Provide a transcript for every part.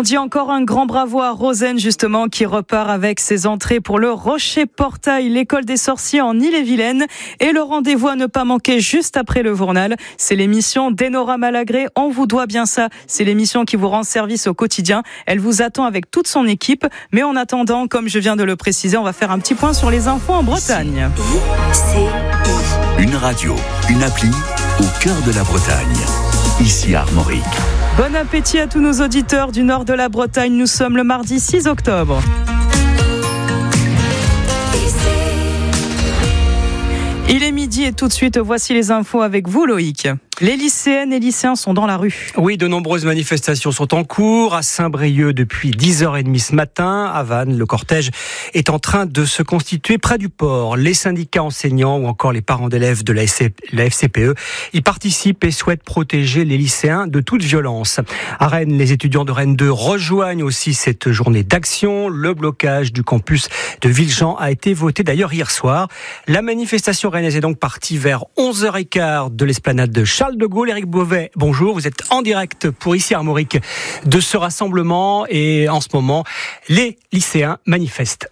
dit encore un grand bravo à Rosen justement qui repart avec ses entrées pour le Rocher Portail, l'école des sorciers en Ille-et-Vilaine. Et le rendez-vous à ne pas manquer juste après le journal, c'est l'émission d'Enora Malagré. On vous doit bien ça. C'est l'émission qui vous rend service au quotidien. Elle vous attend avec toute son équipe. Mais en attendant, comme je viens de le préciser, on va faire un petit point sur les infos en Bretagne. Une radio, une appli au cœur de la Bretagne. Ici Armorique. Bon appétit à tous nos auditeurs du nord de la Bretagne. Nous sommes le mardi 6 octobre. Il est midi et tout de suite, voici les infos avec vous, Loïc. Les lycéennes et lycéens sont dans la rue. Oui, de nombreuses manifestations sont en cours. À Saint-Brieuc, depuis 10h30 ce matin. À Vannes, le cortège est en train de se constituer près du port. Les syndicats enseignants ou encore les parents d'élèves de la FCPE y participent et souhaitent protéger les lycéens de toute violence. À Rennes, les étudiants de Rennes 2 rejoignent aussi cette journée d'action. Le blocage du campus de Villejean a été voté d'ailleurs hier soir. La manifestation rennaise est donc partie vers 11h15 de l'esplanade de Charles de Gaulle. Éric Beauvais, bonjour, vous êtes en direct pour ici Armorique de ce rassemblement et en ce moment, les lycéens manifestent.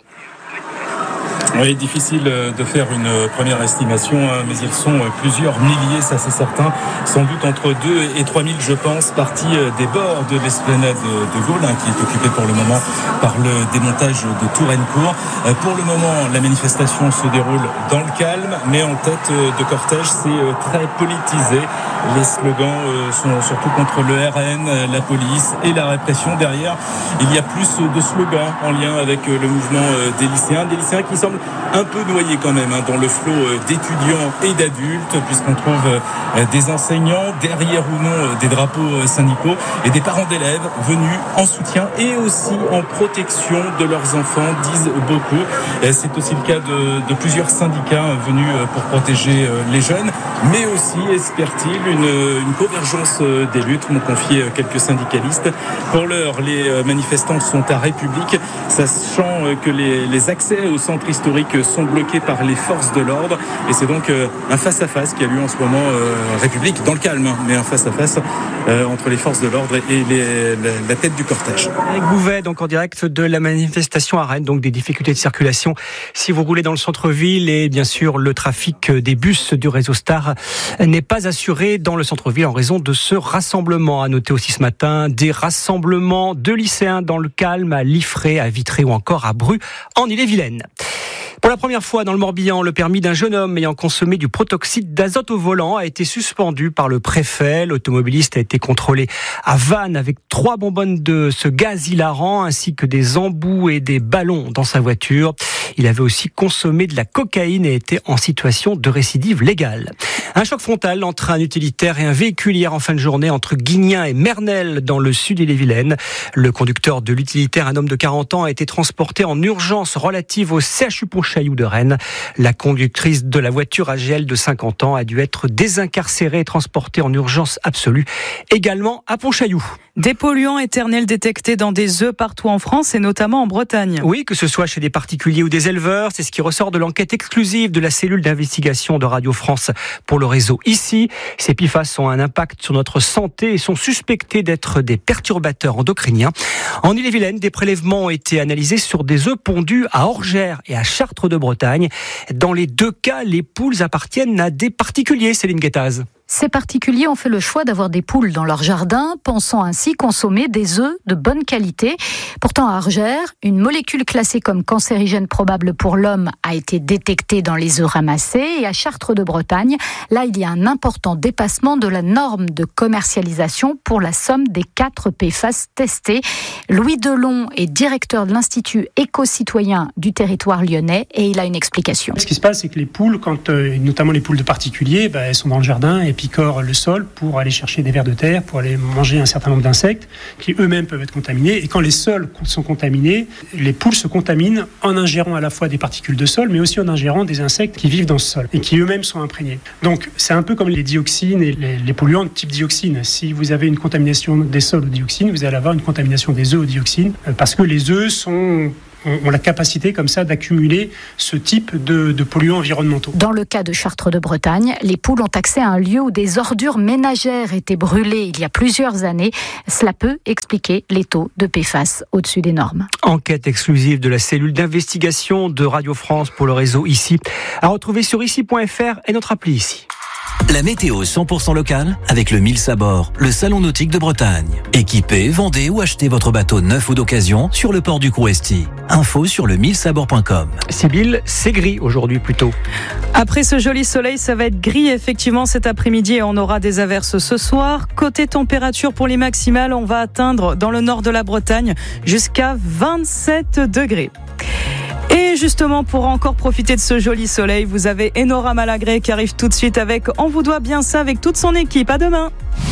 Oui, difficile de faire une première estimation, mais ils sont plusieurs milliers, ça c'est certain. Sans doute entre 2 et 3 000, je pense, partis des bords de l'esplanade de Gaulle, qui est occupée pour le moment par le démontage de Touraine-Court. Pour le moment, la manifestation se déroule dans le calme, mais en tête de cortège, c'est très politisé. Les slogans sont surtout contre le RN, la police et la répression. Derrière, il y a plus de slogans en lien avec le mouvement des lycéens qui semblent un peu noyés quand même dans le flot d'étudiants et d'adultes, puisqu'on trouve des enseignants derrière ou non des drapeaux syndicaux et des parents d'élèves venus en soutien et aussi en protection de leurs enfants, disent beaucoup. C'est aussi le cas de plusieurs syndicats venus pour protéger les jeunes, mais aussi, espère-t-il, une convergence des luttes, m'ont confié quelques syndicalistes. Pour l'heure, les manifestants sont à République, sachant que les accès au centre historique sont bloqués par les forces de l'ordre, et c'est donc un face-à-face qui a lieu en ce moment République, dans le calme, mais un face-à-face entre les forces de l'ordre et la tête du cortège. Éric Bouvet, donc en direct de la manifestation à Rennes, donc des difficultés de circulation si vous roulez dans le centre-ville, et bien sûr le trafic des bus du réseau Star n'est pas assuré dans le centre-ville en raison de ce rassemblement. À noter aussi ce matin des rassemblements de lycéens dans le calme à Liffré, à Vitré ou encore à Bru en Ille-et-Vilaine. Pour la première fois dans le Morbihan, le permis d'un jeune homme ayant consommé du protoxyde d'azote au volant a été suspendu par le préfet. L'automobiliste a été contrôlé à Vannes avec 3 bonbonnes de ce gaz hilarant ainsi que des embouts et des ballons dans sa voiture. Il avait aussi consommé de la cocaïne et était en situation de récidive légale. Un choc frontal entre un utilitaire et un véhicule hier en fin de journée entre Guignin et Mernel dans le sud Ille-et-Vilaine. Le conducteur de l'utilitaire, un homme de 40 ans, a été transporté en urgence relative au CHU Pontchaillou de Rennes. La conductrice de la voiture âgée, elle, de 50 ans, a dû être désincarcérée et transportée en urgence absolue, également à Pontchaillou. Des polluants éternels détectés dans des œufs partout en France et notamment en Bretagne. Oui, que ce soit chez des particuliers ou des éleveurs, c'est ce qui ressort de l'enquête exclusive de la cellule d'investigation de Radio France pour le réseau Ici. Ces PFAS ont un impact sur notre santé et sont suspectés d'être des perturbateurs endocriniens. En Ille-et-Vilaine, des prélèvements ont été analysés sur des œufs pondus à Orgères et à Chartres de Bretagne. Dans les 2 cas, les poules appartiennent à des particuliers, Céline Guettaz. Ces particuliers ont fait le choix d'avoir des poules dans leur jardin, pensant ainsi consommer des œufs de bonne qualité. Pourtant, à Orgères, une molécule classée comme cancérigène probable pour l'homme a été détectée dans les œufs ramassés. Et à Chartres de Bretagne, là, il y a un important dépassement de la norme de commercialisation pour la somme des 4 PFAS testés. Louis Delon est directeur de l'Institut éco-citoyen du territoire lyonnais et il a une explication. Ce qui se passe, c'est que les poules, notamment les poules de particuliers, elles sont dans le jardin et picorent le sol pour aller chercher des vers de terre, pour aller manger un certain nombre d'insectes qui eux-mêmes peuvent être contaminés. Et quand les sols sont contaminés, les poules se contaminent en ingérant à la fois des particules de sol, mais aussi en ingérant des insectes qui vivent dans ce sol et qui eux-mêmes sont imprégnés. Donc c'est un peu comme les dioxines et les polluants de type dioxine. Si vous avez une contamination des sols aux dioxines, vous allez avoir une contamination des œufs aux dioxines parce que les œufs sont ont la capacité comme ça d'accumuler ce type de polluants environnementaux. Dans le cas de Chartres de Bretagne, les poules ont accès à un lieu où des ordures ménagères étaient brûlées il y a plusieurs années. Cela peut expliquer les taux de PFAS au-dessus des normes. Enquête exclusive de la cellule d'investigation de Radio France pour le réseau ICI, à retrouver sur ici.fr et notre appli ICI. La météo 100% locale avec le Mills à bord, le salon nautique de Bretagne. Équipez, vendez ou achetez votre bateau neuf ou d'occasion sur le port du Couresti. Info sur le millsabord.com. Sibylle, c'est gris aujourd'hui plutôt. Après ce joli soleil, ça va être gris effectivement cet après-midi et on aura des averses ce soir. Côté température pour les maximales, on va atteindre dans le nord de la Bretagne jusqu'à 27 degrés. Et justement, pour encore profiter de ce joli soleil, vous avez Enora Malagré qui arrive tout de suite avec On vous doit bien ça avec toute son équipe. À demain.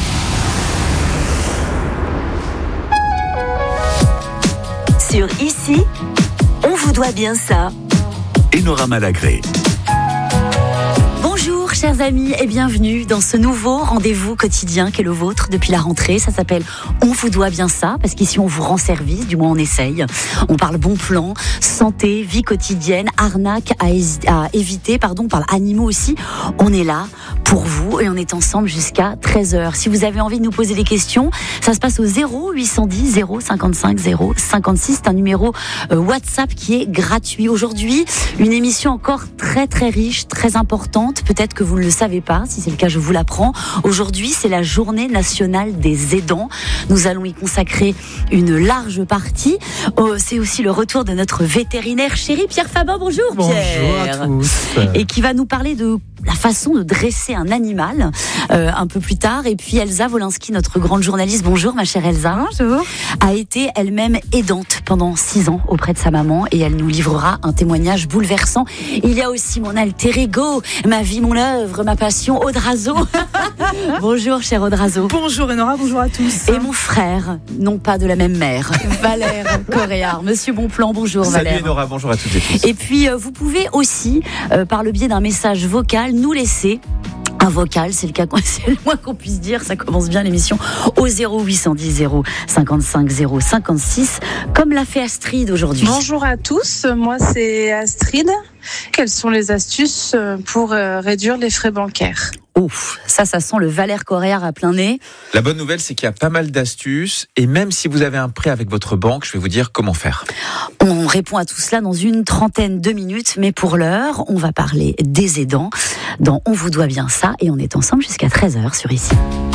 Sur Ici, on vous doit bien ça. Enora Malagré. Bonjour chers amis et bienvenue dans ce nouveau rendez-vous quotidien qu'est le vôtre depuis la rentrée. Ça s'appelle On vous doit bien ça parce qu'ici on vous rend service, du moins on essaye. On parle bon plan, santé, vie quotidienne, arnaque à éviter, on parle animaux aussi. On est là pour vous et on est ensemble jusqu'à 13h. Si vous avez envie de nous poser des questions, ça se passe au 0810 055 056. C'est un numéro WhatsApp qui est gratuit. Aujourd'hui, une émission encore très très riche, très importante. Peut-être que vous ne le savez pas. Si c'est le cas, je vous l'apprends. Aujourd'hui, c'est la journée nationale des aidants. Nous allons y consacrer une large partie. C'est aussi le retour de notre vétérinaire chéri, Pierre Fabin. Bonjour Pierre. Bonjour à tous. Et qui va nous parler de la façon de dresser un animal un peu plus tard. Et puis Elsa Wolinski, notre grande journaliste, bonjour ma chère Elsa. Bonjour. A été elle-même aidante pendant 6 ans auprès de sa maman et elle nous livrera un témoignage bouleversant. Il y a aussi mon alter ego, ma vie, mon œuvre, ma passion, Audrazo. Bonjour cher Audrazo. Bonjour Enora, bonjour à tous. Et mon frère, non pas de la même mère, Valère Coréard. Monsieur Bonplan, bonjour Valère. Salut Enora, bonjour à toutes et tous. Et puis vous pouvez aussi, par le biais d'un message vocal, nous laisser un vocal, c'est le moins qu'on puisse dire, ça commence bien l'émission, au 0810 055 056, comme l'a fait Astrid aujourd'hui. Bonjour à tous, moi c'est Astrid. Quelles sont les astuces pour réduire les frais bancaires ? Ouf, ça sent le Valère Coréard à plein nez. La bonne nouvelle, c'est qu'il y a pas mal d'astuces et même si vous avez un prêt avec votre banque, je vais vous dire comment faire. On répond à tout cela dans une trentaine de minutes, mais pour l'heure, on va parler des aidants dans On vous doit bien ça et on est ensemble jusqu'à 13h sur Ici.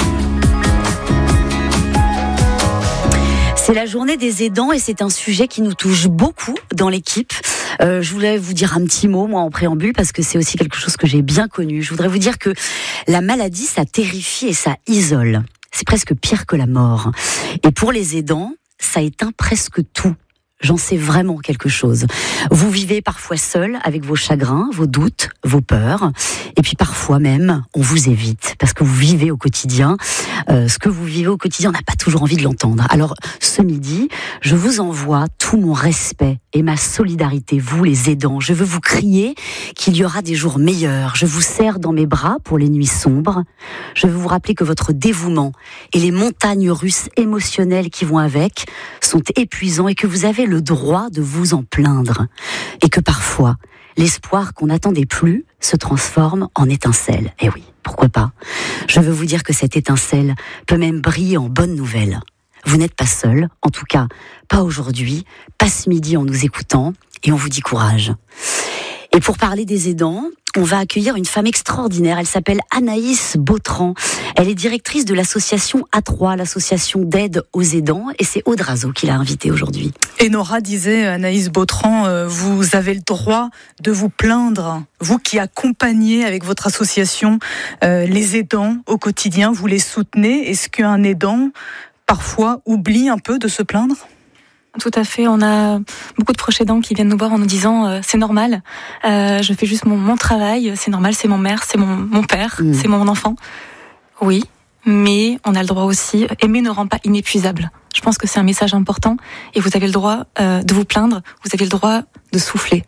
C'est la journée des aidants et c'est un sujet qui nous touche beaucoup dans l'équipe. Je voulais vous dire un petit mot, moi, en préambule, parce que c'est aussi quelque chose que j'ai bien connu. Je voudrais vous dire que la maladie, ça terrifie et ça isole. C'est presque pire que la mort. Et pour les aidants, ça éteint presque tout. J'en sais vraiment quelque chose. Vous vivez parfois seul avec vos chagrins, vos doutes, vos peurs. Et puis parfois même, on vous évite parce que vous vivez au quotidien. Ce que vous vivez au quotidien, on n'a pas toujours envie de l'entendre. Alors ce midi, je vous envoie tout mon respect et ma solidarité, vous les aidants. Je veux vous crier qu'il y aura des jours meilleurs. Je vous serre dans mes bras pour les nuits sombres. Je veux vous rappeler que votre dévouement et les montagnes russes émotionnelles qui vont avec sont épuisants et que vous avez le droit de vous en plaindre. Et que parfois, l'espoir qu'on n'attendait plus se transforme en étincelle. Eh oui, pourquoi pas ? Je veux vous dire que cette étincelle peut même briller en bonne nouvelle. Vous n'êtes pas seul, en tout cas, pas aujourd'hui, pas ce midi en nous écoutant, et on vous dit courage. Et pour parler des aidants, on va accueillir une femme extraordinaire. Elle s'appelle Anaïs Bautran. Elle est directrice de l'association A3, l'association d'aide aux aidants. Et c'est Audrazo qui l'a invitée aujourd'hui. Enora disait, Anaïs Bautran, vous avez le droit de vous plaindre. Vous qui accompagnez avec votre association les aidants au quotidien, vous les soutenez. Est-ce qu'un aidant, parfois, oublie un peu de se plaindre ? Tout à fait, on a beaucoup de proches aidants qui viennent nous voir en nous disant c'est normal, je fais juste mon travail, c'est normal, c'est mon mère, c'est mon père, c'est mon enfant. Oui, mais on a le droit aussi, aimer ne rend pas inépuisable. Je pense que c'est un message important et vous avez le droit de vous plaindre, vous avez le droit de souffler.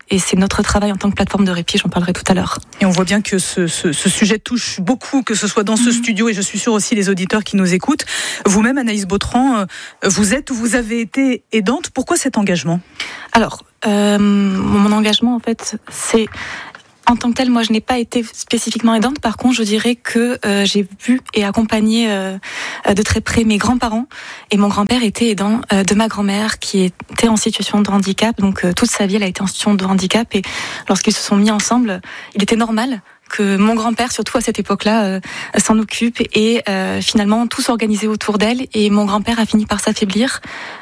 Et c'est notre travail en tant que plateforme de répit, j'en parlerai tout à l'heure. Et on voit bien que ce sujet touche beaucoup, que ce soit dans ce studio, et je suis sûre aussi les auditeurs qui nous écoutent. Vous-même, Anaïs Bautran, vous êtes ou vous avez été aidante. Pourquoi cet engagement ? Alors, mon engagement, en fait, c'est... En tant que tel, moi, je n'ai pas été spécifiquement aidante. Par contre, je dirais que j'ai vu et accompagné de très près mes grands-parents. Et mon grand-père était aidant de ma grand-mère qui était en situation de handicap. Donc, toute sa vie, elle a été en situation de handicap. Et lorsqu'ils se sont mis ensemble, il était normal que mon grand-père, surtout à cette époque-là, s'en occupe. Et finalement, tout s'organisait autour d'elle. Et mon grand-père a fini par s'affaiblir.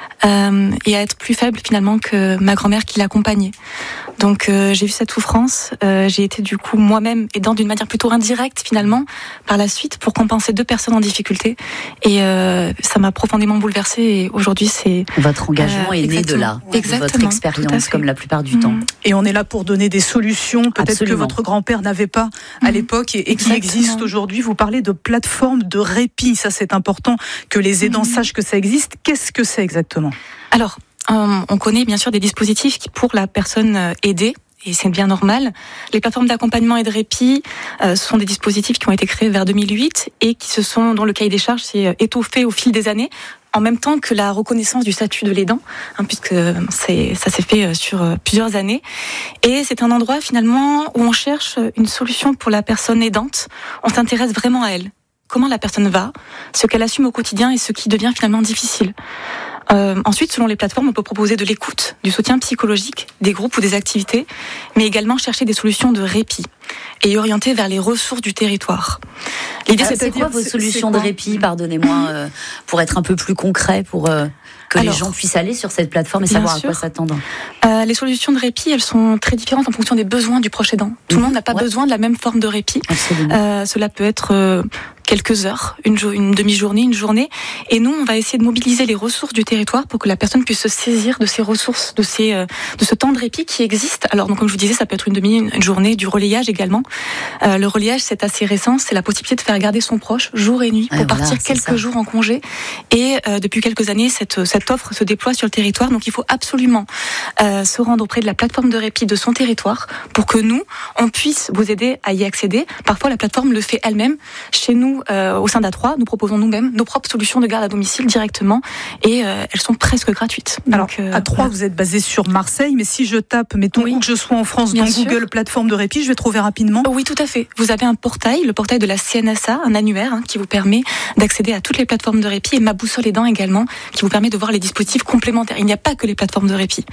Et à être plus faible finalement que ma grand-mère qui l'accompagnait. Donc j'ai vu cette souffrance, j'ai été du coup moi-même aidant d'une manière plutôt indirecte finalement par la suite pour compenser 2 personnes en difficulté et ça m'a profondément bouleversée et aujourd'hui c'est... Votre engagement est né de là, de votre expérience comme la plupart du temps. Et on est là pour donner des solutions peut-être que votre grand-père n'avait pas à l'époque et qui existent aujourd'hui. Vous parlez de plateforme de répit, ça c'est important que les aidants sachent que ça existe. Qu'est-ce que c'est exactement ? Alors, on connaît bien sûr des dispositifs qui, pour la personne aidée, et c'est bien normal. Les plateformes d'accompagnement et de répit sont des dispositifs qui ont été créés vers 2008 et qui se sont, dont le cahier des charges s'est étoffé au fil des années, en même temps que la reconnaissance du statut de l'aidant, puisque ça s'est fait sur plusieurs années. Et c'est un endroit finalement où on cherche une solution pour la personne aidante. On s'intéresse vraiment à elle. Comment la personne va, ce qu'elle assume au quotidien et ce qui devient finalement difficile. Ensuite, selon les plateformes, on peut proposer de l'écoute, du soutien psychologique, des groupes ou des activités, mais également chercher des solutions de répit et orienter vers les ressources du territoire. L'idée, c'est quoi vos solutions de répit, pardonnez-moi, pour être un peu plus concret, pour que les gens puissent aller sur cette plateforme et savoir à quoi s'attendre. Les solutions de répit, elles sont très différentes en fonction des besoins du proche aidant. Tout le monde n'a pas besoin de la même forme de répit. Cela peut être quelques heures, une demi-journée, une journée. Et nous, on va essayer de mobiliser les ressources du territoire pour que la personne puisse se saisir de ces ressources, de ce temps de répit qui existe. Alors, donc, comme je vous disais, ça peut être une journée, du relayage également. Le relayage, c'est assez récent. C'est la possibilité de faire garder son proche jour et nuit pour partir quelques jours en congé. Et depuis quelques années, cette offre se déploie sur le territoire. Donc, il faut absolument se rendre auprès de la plateforme de répit de son territoire pour que nous, on puisse vous aider à y accéder. Parfois, la plateforme le fait elle-même. Chez nous, au sein d'A3, nous proposons nous-mêmes nos propres solutions de garde à domicile directement et elles sont presque gratuites. Donc, alors, A3, vous êtes basé sur Marseille, mais si je tape, mettons où que je sois en France, dans Google plateforme de répit, je vais trouver rapidement. Oui, tout à fait. Vous avez un portail, le portail de la CNSA, un annuaire qui vous permet d'accéder à toutes les plateformes de répit et Ma Boussole Aidant également, qui vous permet de voir les dispositifs complémentaires. Il n'y a pas que les plateformes de répit.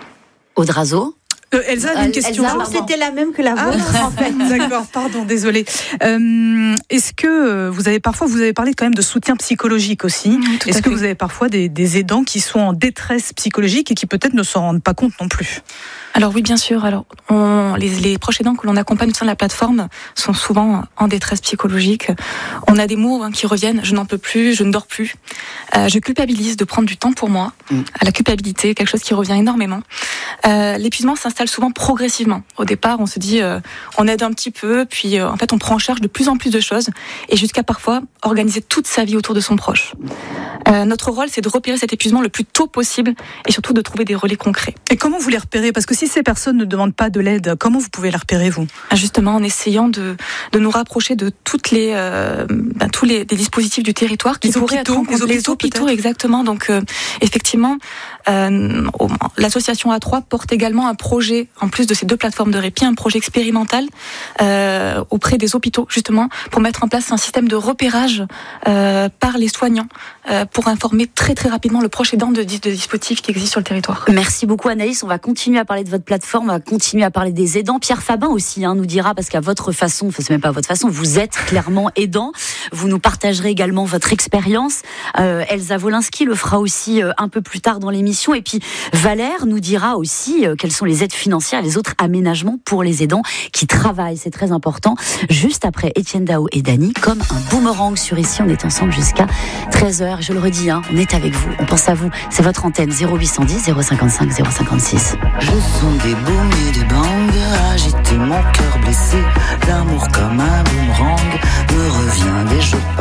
Audrazo. Elsa a une question. C'était la même que la vôtre, en fait. D'accord, pardon, désolée. Est-ce que vous avez parlé quand même de soutien psychologique aussi. Est-ce que vous avez parfois des aidants qui sont en détresse psychologique et qui peut-être ne s'en rendent pas compte non plus? Alors oui, bien sûr. Alors les proches aidants que l'on accompagne au sein de la plateforme sont souvent en détresse psychologique. On a des mots qui reviennent. Je n'en peux plus, je ne dors plus. Je culpabilise de prendre du temps pour moi. La culpabilité, quelque chose qui revient énormément. L'épuisement s'installe souvent progressivement. Au départ, on se dit, on aide un petit peu, puis en fait, on prend en charge de plus en plus de choses, et jusqu'à parfois organiser toute sa vie autour de son proche. Notre rôle, c'est de repérer cet épuisement le plus tôt possible, et surtout de trouver des relais concrets. Et comment vous les repérez? Parce que si ces personnes ne demandent pas de l'aide, comment vous pouvez les repérer, vous? Justement, en essayant de nous rapprocher de tous les dispositifs du territoire qui pourraient être les hôpitaux, exactement. Donc, effectivement, l'association A3 porte également un projet, en plus de ces 2 plateformes de répit, un projet expérimental auprès des hôpitaux, justement, pour mettre en place un système de repérage par les soignants, pour informer très très rapidement le proche aidant de dispositifs qui existent sur le territoire. Merci beaucoup Anaïs, on va continuer à parler de votre plateforme, on va continuer à parler des aidants. Pierre Fabin aussi nous dira, parce qu'à votre façon, enfin c'est même pas à votre façon, vous êtes clairement aidant, vous nous partagerez également votre expérience. Elsa Wolinski le fera aussi un peu plus tard dans l'émission, et puis Valère nous dira aussi quelles sont les aides financières et les autres aménagements pour les aidants qui travaillent, c'est très important. Juste après Étienne Dao et Dany, comme un boomerang sur Ici, on est ensemble jusqu'à 13h. Je le redis, on est avec vous, on pense à vous. C'est votre antenne 0810 055 056. Je sens des booms et des bangs, agiter mon cœur blessé. L'amour comme un boomerang me revient des jours passés.